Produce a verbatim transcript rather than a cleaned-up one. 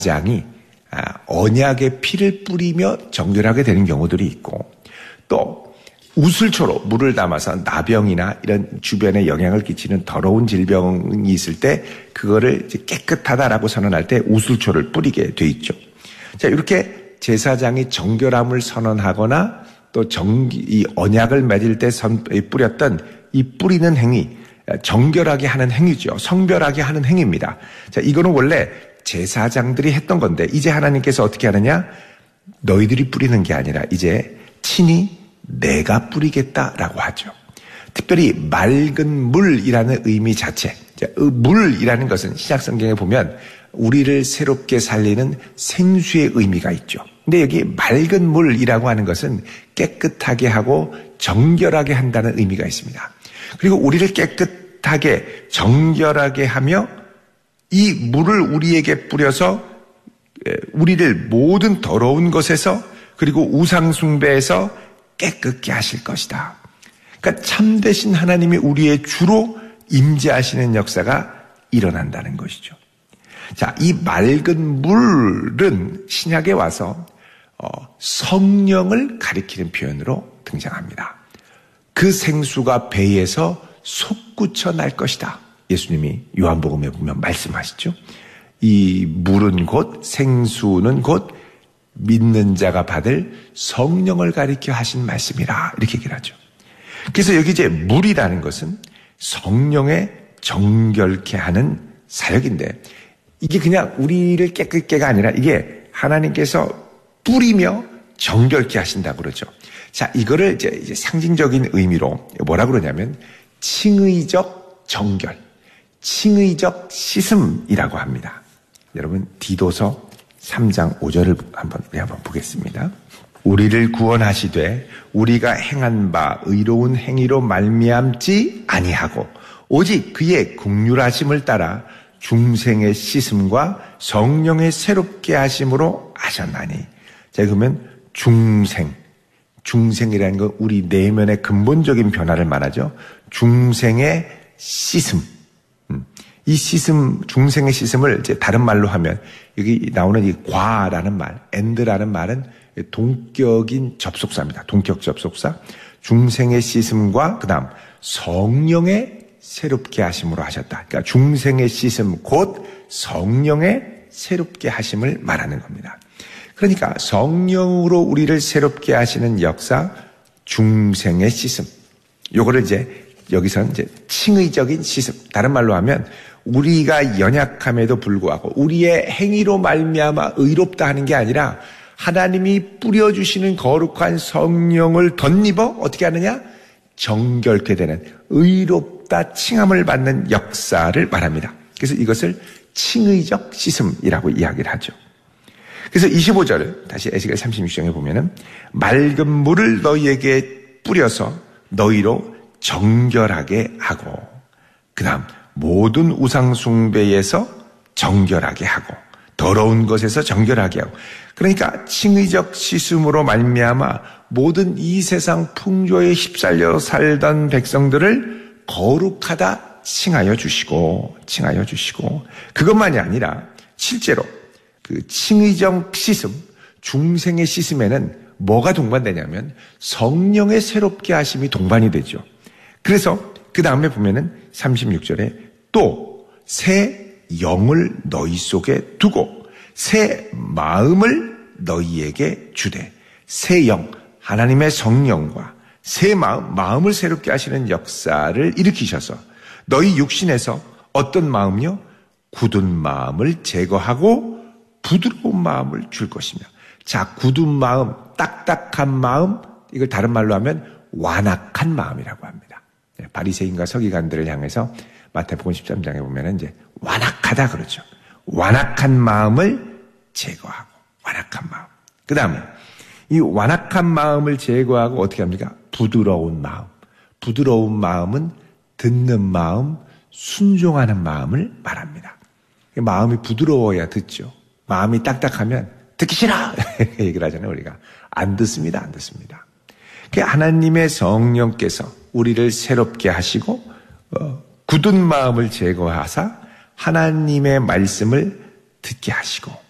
장이 언약의 피를 뿌리며 정결하게 되는 경우들이 있고, 또 우슬초로 물을 담아서 나병이나 이런 주변에 영향을 끼치는 더러운 질병이 있을 때 그거를 이제 깨끗하다라고 선언할 때 우슬초를 뿌리게 돼 있죠. 자, 이렇게 제사장이 정결함을 선언하거나 또 정기, 이 언약을 맺을 때 선, 뿌렸던 이 뿌리는 행위, 정결하게 하는 행위죠. 성별하게 하는 행위입니다. 자, 이거는 원래 제사장들이 했던 건데 이제 하나님께서 어떻게 하느냐? 너희들이 뿌리는 게 아니라 이제 친히 내가 뿌리겠다라고 하죠. 특별히 맑은 물이라는 의미 자체, 물이라는 것은 신약성경에 보면 우리를 새롭게 살리는 생수의 의미가 있죠. 근데 여기 맑은 물이라고 하는 것은 깨끗하게 하고 정결하게 한다는 의미가 있습니다. 그리고 우리를 깨끗하게 정결하게 하며 이 물을 우리에게 뿌려서 우리를 모든 더러운 것에서 그리고 우상 숭배에서 깨끗게 하실 것이다. 그러니까 참되신 하나님이 우리의 주로 임재하시는 역사가 일어난다는 것이죠. 자, 이 맑은 물은 신약에 와서 어, 성령을 가리키는 표현으로 등장합니다. 그 생수가 배에서 솟구쳐 날 것이다. 예수님이 요한복음에 보면 말씀하시죠. 이 물은 곧, 생수는 곧 믿는 자가 받을 성령을 가리켜 하신 말씀이라, 이렇게 얘기를 하죠. 그래서 여기 이제 물이라는 것은 성령의 정결케 하는 사역인데, 이게 그냥 우리를 깨끗게가 아니라 이게 하나님께서 뿌리며 정결케 하신다고 그러죠. 자, 이거를 이제, 이제 상징적인 의미로 뭐라 그러냐면 칭의적 정결, 칭의적 씻음이라고 합니다. 여러분, 디도서 삼 장 오 절을 한번 우리 한번 보겠습니다. 우리를 구원하시되 우리가 행한 바 의로운 행위로 말미암지 아니하고 오직 그의 긍휼하심을 따라 중생의 씻음과 성령의 새롭게 하심으로 하셨나니. 자, 그러면 중생, 중생이라는 건 우리 내면의 근본적인 변화를 말하죠. 중생의 씻음. 이 씻음, 중생의 씻음을 이제 다른 말로 하면 여기 나오는 이 과라는 말, and라는 말은 동격인 접속사입니다. 동격 접속사. 중생의 씻음과 그 다음 성령의 새롭게 하심으로 하셨다. 그러니까 중생의 씻음 곧 성령의 새롭게 하심을 말하는 겁니다. 그러니까 성령으로 우리를 새롭게 하시는 역사, 중생의 씻음. 요거를 이제 여기서는 이제 칭의적인 씻음. 다른 말로 하면 우리가 연약함에도 불구하고 우리의 행위로 말미암아 의롭다 하는 게 아니라 하나님이 뿌려주시는 거룩한 성령을 덧입어 어떻게 하느냐? 정결케 되는 의롭다 칭함을 받는 역사를 말합니다. 그래서 이것을 칭의적 씻음이라고 이야기를 하죠. 그래서 이십오 절 다시 에스겔 삼십육 장에 보면은 맑은 물을 너희에게 뿌려서 너희로 정결하게 하고 그 다음 모든 우상 숭배에서 정결하게 하고 더러운 것에서 정결하게 하고. 그러니까 칭의적 씻음으로 말미암아 모든 이 세상 풍조에 휩쓸려 살던 백성들을 거룩하다 칭하여 주시고 칭하여 주시고 그것만이 아니라 실제로 그 칭의적 씻음, 중생의 씻음에는 뭐가 동반되냐면 성령의 새롭게 하심이 동반이 되죠. 그래서 그 다음에 보면은 삼십육 절에 또 새 영을 너희 속에 두고 새 마음을 너희에게 주되. 새 영, 하나님의 성령과 새 마음, 마음을 새롭게 하시는 역사를 일으키셔서 너희 육신에서 어떤 마음요? 굳은 마음을 제거하고 부드러운 마음을 줄 것이며. 자, 굳은 마음, 딱딱한 마음, 이걸 다른 말로 하면 완악한 마음이라고 합니다. 바리새인과 서기관들을 향해서 마태복음 십삼 장에 보면은 이제 완악하다 그러죠. 완악한 마음을 제거하고, 완악한 마음. 그 다음에 이 완악한 마음을 제거하고 어떻게 합니까? 부드러운 마음. 부드러운 마음은 듣는 마음, 순종하는 마음을 말합니다. 마음이 부드러워야 듣죠. 마음이 딱딱하면 듣기 싫어! 얘기를 하잖아요, 우리가. 안 듣습니다, 안 듣습니다. 하나님의 성령께서 우리를 새롭게 하시고, 어, 굳은 마음을 제거하사 하나님의 말씀을 듣게 하시고,